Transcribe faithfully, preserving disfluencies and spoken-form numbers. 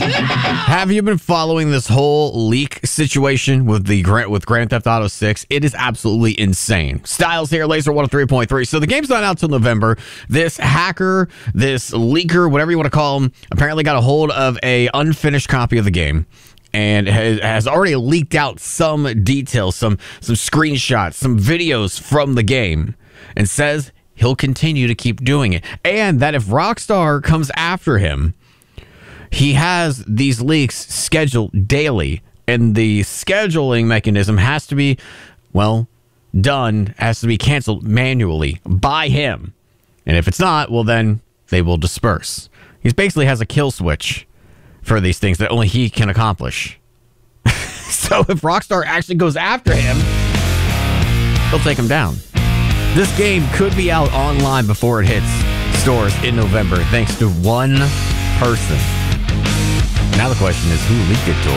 Have you been following this whole leak situation with the Grand, with Grand Theft Auto six? It is absolutely insane. Styles here, Laser one oh three point three. So the game's not out till November. This hacker, this leaker, whatever you want to call him, apparently got a hold of a unfinished copy of the game and has, has already leaked out some details, some some screenshots, some videos from the game, and says he'll continue to keep doing it. And that if Rockstar comes after him, he has these leaks scheduled daily, and the scheduling mechanism has to be, well, done, has to be canceled manually by him. And if it's not, well, then they will disperse. He basically has a kill switch for these things that only he can accomplish. So if Rockstar actually goes after him, they'll take him down. This game could be out online before it hits stores in November, thanks to one person. Now the question is, who leaked it to him?